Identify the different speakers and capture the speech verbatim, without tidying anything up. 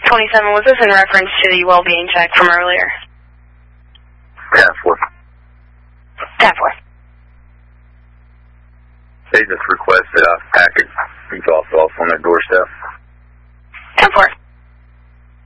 Speaker 1: twenty-seven, was this in reference to the well-being check from earlier?
Speaker 2: ten four.
Speaker 1: ten four.
Speaker 2: They just requested a package be dropped off on their doorstep.
Speaker 1: ten four.